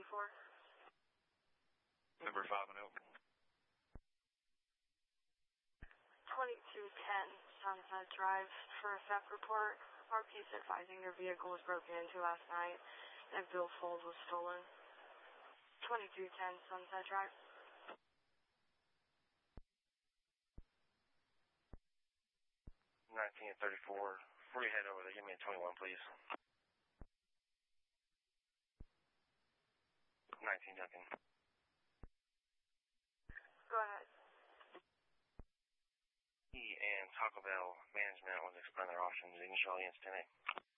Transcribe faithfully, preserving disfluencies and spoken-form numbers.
four. Number five and over. twenty-two ten Sunset Drive for a theft report. R P's advising their vehicle was broken into last night and billfold was stolen. twenty-two ten Sunset Drive. nineteen thirty-four. Before you head over there, give me a twenty-one, please. nineteen Duncan. Go ahead. E and Taco Bell management was explaining their options. Initial audience ten eight.